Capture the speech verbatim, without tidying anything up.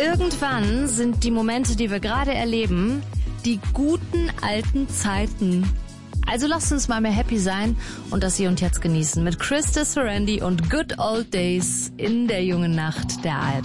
Irgendwann sind die Momente, die wir gerade erleben, die guten alten Zeiten. Also lasst uns mal mehr happy sein und das Hier und Jetzt genießen mit Krista Serendi und Good Old Days in der jungen Nacht der Alben.